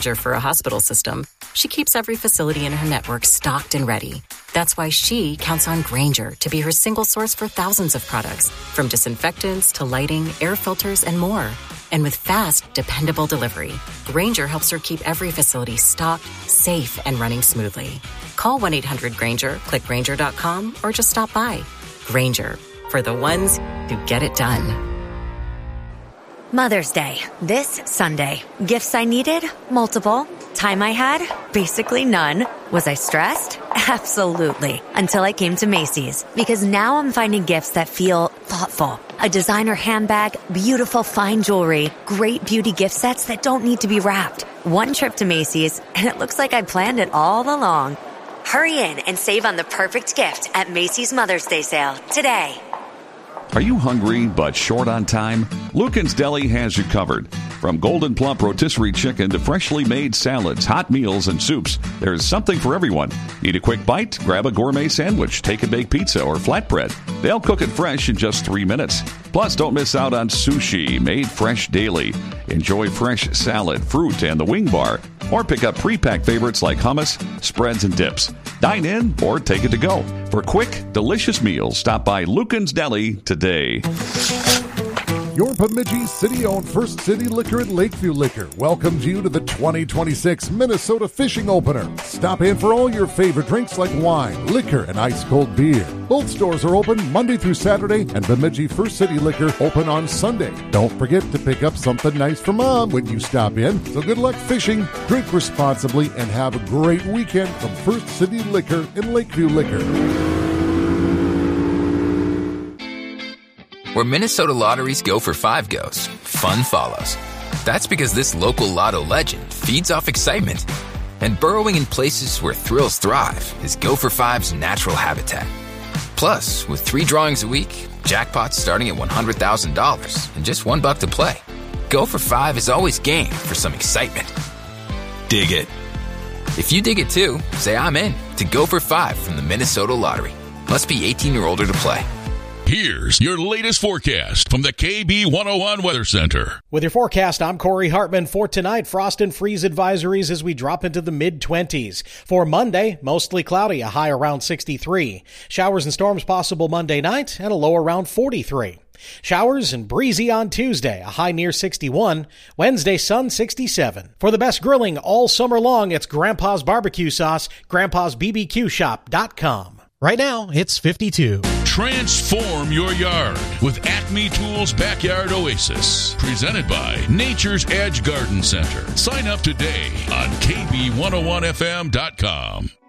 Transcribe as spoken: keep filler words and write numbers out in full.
manager for a hospital system, she keeps every facility in her network stocked and ready. That's why she counts on Grainger to be her single source for thousands of products, from disinfectants to lighting, air filters, and more. And with fast, dependable delivery, Grainger helps her keep every facility stocked, safe, and running smoothly. Call one eight hundred Grainger, click Grainger dot com, or just stop by. Grainger, for the ones who get it done. Mother's Day, this Sunday. Gifts I needed? Multiple. Time I had? Basically none. Was I stressed? Absolutely. Until I came to Macy's. Because now I'm finding gifts that feel thoughtful. A designer handbag, beautiful fine jewelry, great beauty gift sets that don't need to be wrapped. One trip to Macy's, and it looks like I planned it all along. Hurry in and save on the perfect gift at Macy's Mother's Day sale today. Are you hungry but short on time? Lucan's Deli has you covered. From golden plump rotisserie chicken to freshly made salads, hot meals, and soups, there's something for everyone. Need a quick bite? Grab a gourmet sandwich, take and bake pizza, or flatbread. They'll cook it fresh in just three minutes. Plus, don't miss out on sushi, made fresh daily. Enjoy fresh salad, fruit, and the wing bar. Or pick up pre-packed favorites like hummus, spreads, and dips. Dine in or take it to go. For quick, delicious meals, stop by Lucan's Deli today. Your Bemidji City-owned First City Liquor and Lakeview Liquor welcomes you to the twenty twenty-six Minnesota Fishing Opener. Stop in for all your favorite drinks like wine, liquor, and ice-cold beer. Both stores are open Monday through Saturday, and Bemidji First City Liquor open on Sunday. Don't forget to pick up something nice for Mom when you stop in. So good luck fishing, drink responsibly, and have a great weekend from First City Liquor and Lakeview Liquor. Where Minnesota lotteries go for five goes, fun follows. That's because this local lotto legend feeds off excitement. And burrowing in places where thrills thrive is Go for Five's natural habitat. Plus, with three drawings a week, jackpots starting at one hundred thousand dollars and just one buck to play, Go for Five is always game for some excitement. Dig it. If you dig it too, say I'm in to Go for Five from the Minnesota Lottery. Must be eighteen or older to play. Here's your latest forecast from the K B one oh one Weather Center. With your forecast, I'm Corey Hartman. For tonight, frost and freeze advisories as we drop into the mid-twenties. For Monday, mostly cloudy, a high around sixty-three. Showers and storms possible Monday night and a low around forty-three. Showers and breezy on Tuesday, a high near sixty-one. Wednesday, sun sixty-seven. For the best grilling all summer long, it's Grandpa's Barbecue Sauce, grandpas b b q shop dot com. Right now, it's fifty-two. Transform your yard with Acme Tools Backyard Oasis. Presented by Nature's Edge Garden Center. Sign up today on K B one oh one F M dot com.